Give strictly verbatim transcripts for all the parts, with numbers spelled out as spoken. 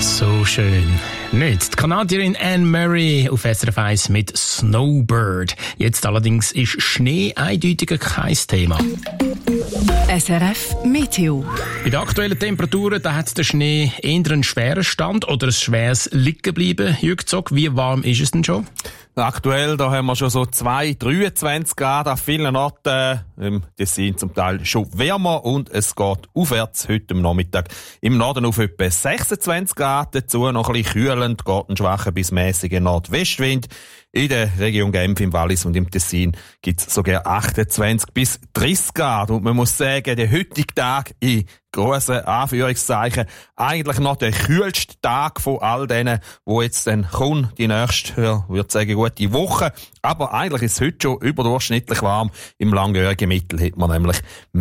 So schön. Nicht. Die Kanadierin Anne Murray auf S R F eins mit Snowbird. Jetzt allerdings ist Schnee eindeutiger kein Thema. S R F Meteo. Bei den aktuellen Temperaturen da hat der Schnee eher einen schweren Stand oder ein schweres Liegenbleiben. Jürg Zog, wie warm ist es denn schon? Aktuell da haben wir schon so zwei, dreiundzwanzig Grad an vielen Orten. Im Tessin zum Teil schon wärmer und es geht aufwärts heute am Nachmittag. Im Norden auf etwa sechsundzwanzig Grad, dazu noch ein bisschen kühlend, geht ein schwacher bis mäßiger Nordwestwind. In der Region Genf, im Wallis und im Tessin gibt es sogar achtundzwanzig bis dreißig Grad. Und man muss sagen, der heutige Tag in grossen Anführungszeichen eigentlich noch der kühlste Tag von all denen, wo jetzt dann kommt, die nächste, ja, würde sagen, gute Woche. Aber eigentlich ist es heute schon überdurchschnittlich warm. Im langjährigen Mittel hat man nämlich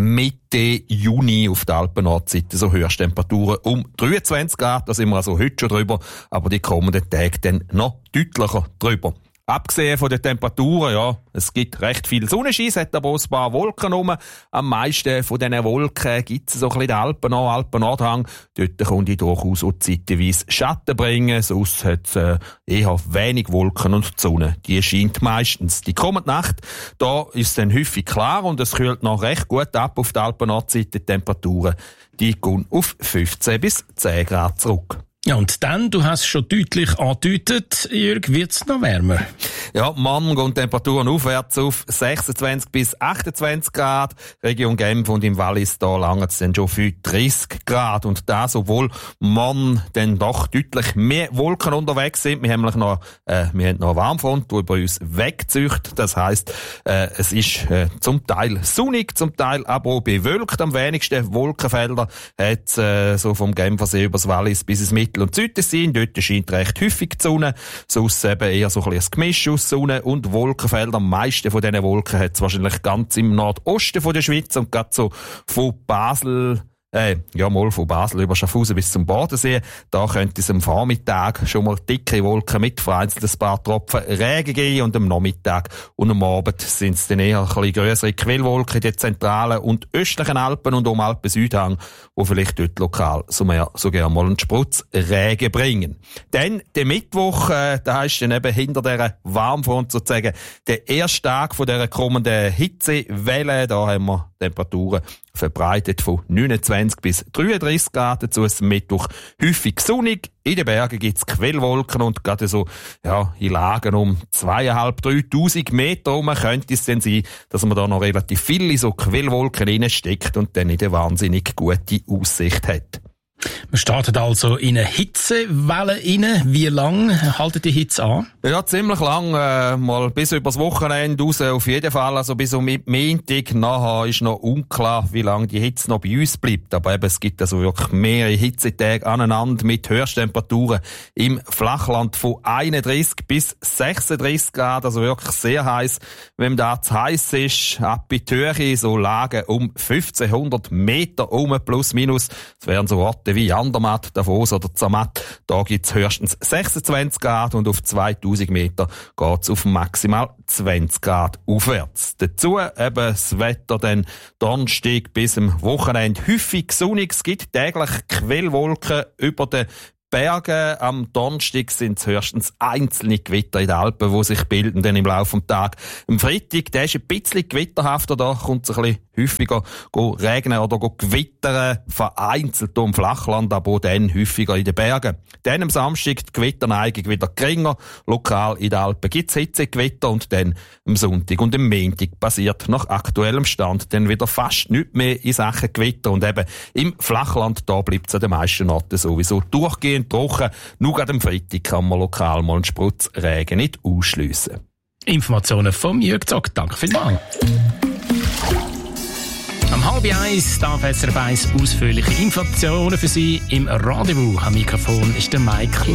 Mitte Juni auf der Alpen-Nordseite so Höchsttemperaturen um dreiundzwanzig Grad. Da sind wir also heute schon drüber, aber die kommenden Tage dann noch deutlicher drüber. Abgesehen von den Temperaturen, ja, es gibt recht viel Sonnenschein, es hat aber auch ein paar Wolken rum. Am meisten von diesen Wolken gibt es so ein bisschen den Alpen an, Alpen-Nordhang. Dort konnte ich durchaus auch zeitweise Schatten bringen, sonst hat es äh, eher wenig Wolken und die Sonne, die scheint meistens. Die kommende Nacht, da ist es dann häufig klar und es kühlt noch recht gut ab auf der Alpen-Nordseite. Die Temperaturen, die gehen auf fünfzehn bis zehn Grad zurück. Ja, und dann, du hast schon deutlich angedeutet, Jürg, wird's noch wärmer. Ja, morgen gehen Temperaturen aufwärts auf sechsundzwanzig bis achtundzwanzig Grad. Region Genf und im Wallis, da langt es dann schon für dreißig Grad. Und da, obwohl morgen dann doch deutlich mehr Wolken unterwegs sind. Wir haben nämlich noch, äh, wir haben noch eine Warmfront, die bei uns wegzieht. Das heisst, äh, es ist äh, zum Teil sonnig, zum Teil aber auch bewölkt. Am wenigsten Wolkenfelder hat äh, so vom Genfersee übers Wallis bis ins Mittel- und Südtessin. Dort scheint recht häufig die Sonne. Sonst eben eher so ein bisschen ein Gemisch aus Sonne und Wolkenfelder. Am meisten von diesen Wolken hat es wahrscheinlich ganz im Nordosten von der Schweiz und gerade so von Basel, äh, ja mal von Basel über Schaffhausen bis zum Bodensee. Da könnte es am Vormittag schon mal dicke Wolken mit vereinzelt ein paar Tropfen Regen geben und am Nachmittag und am Abend sind es dann eher ein bisschen grössere Quellwolken in den zentralen und östlichen Alpen und um Alpen-Südhang, wo vielleicht dort lokal so mehr, so gerne mal einen Sprutz Regen bringen. Dann, der Mittwoch, äh, da ist dann eben hinter dieser Warmfront sozusagen der erste Tag von dieser kommenden Hitzewelle. Da haben wir Temperaturen verbreitet von neunundzwanzig bis dreiunddreißig Grad. Dazu ist Mittwoch häufig sonnig. In den Bergen gibt es Quellwolken und gerade so, ja, in Lagen um zweieinhalb, dreitausend Meter rum könnte es dann sein, dass man da noch relativ viele so Quellwolken reinsteckt und dann nicht eine wahnsinnig gute Aussicht hat. Wir starten also in eine Hitzewelle rein. Wie lange haltet die Hitze an? Ja, ziemlich lang. Äh, mal bis übers Wochenende raus, auf jeden Fall. Also bis um Montag. Nachher ist noch unklar, wie lange die Hitze noch bei uns bleibt. Aber eben, es gibt also wirklich mehrere Hitzetage aneinander mit Höchsttemperaturen im Flachland von einunddreißig bis sechsunddreißig Grad. Also wirklich sehr heiß. Wenn da zu heiß ist, ab in die Höhe, so Lagen um fünfzehnhundert Meter um, plus minus. Das wären so Orte wie Andermatt, Davos oder Zermatt. Da gibt's höchstens sechsundzwanzig Grad und auf zweitausend Meter geht's auf maximal zwanzig Grad aufwärts. Dazu eben das Wetter dann Donnerstag bis am Wochenende häufig sonnig. Es gibt täglich Quellwolken über den Berge. Am Donnerstag sind es höchstens einzelne Gewitter in den Alpen, die sich bilden dann im Laufe des Tages. Am Freitag, der ist ein bisschen gewitterhafter, da kommt es ein bisschen häufiger regnen oder gewittern, vereinzelt im Flachland, aber auch dann häufiger in den Bergen. Dann am Samstag die Gewitterneigung wieder geringer. Lokal in den Alpen gibt es Hitzegewitter und dann am Sonntag und am Montag passiert nach aktuellem Stand dann wieder fast nichts mehr in Sachen Gewitter und eben im Flachland, da bleibt es an den meisten Orten sowieso durchgehend trocken. Nur gerade am Freitag kann man lokal mal einen Sprutz Regen nicht ausschliessen. Informationen vom Jürg Zog. Danke vielmals. Am halb eins darf S R F eins ausführliche Informationen für Sie im Rendezvous. Am Mikrofon ist der Mike.